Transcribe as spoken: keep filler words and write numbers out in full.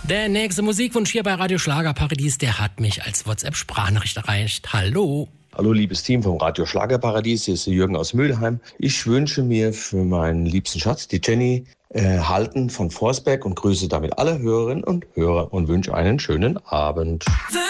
Der nächste Musikwunsch hier bei Radio Schlagerparadies, der hat mich als WhatsApp-Sprachnachricht erreicht. Hallo. Hallo liebes Team vom Radio Schlagerparadies, hier ist der Jürgen aus Mülheim. Ich wünsche mir für meinen liebsten Schatz, die Jenny, äh, Halten von Forsberg und grüße damit alle Hörerinnen und Hörer und wünsche einen schönen Abend.